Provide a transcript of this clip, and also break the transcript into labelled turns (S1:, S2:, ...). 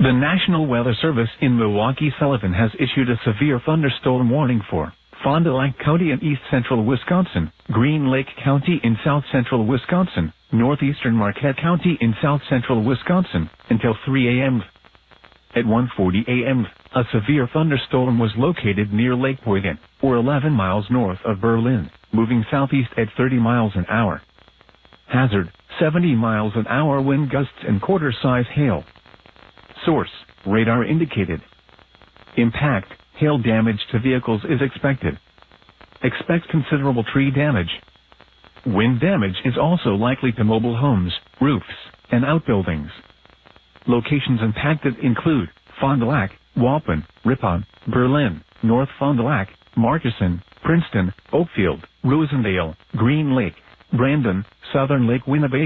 S1: The National Weather Service in Milwaukee-Sullivan has issued a severe thunderstorm warning for Fond du Lac County in east-central Wisconsin, Green Lake County in south-central Wisconsin, northeastern Marquette County in south-central Wisconsin, until 3 a.m. At 1:40 a.m., a severe thunderstorm was located near Lake Boyden, or 11 miles north of Berlin, moving southeast at 30 miles an hour. Hazard, 70 miles an hour wind gusts and quarter-size hail. Source, radar indicated. Impact, hail damage to vehicles is expected. Expect considerable tree damage. Wind damage is also likely to mobile homes, roofs, and outbuildings. Locations impacted include Fond du Lac, Waupun, Ripon, Berlin, North Fond du Lac, Markesan, Princeton, Oakfield, Rosendale, Green Lake, Brandon, Southern Lake Winnebago.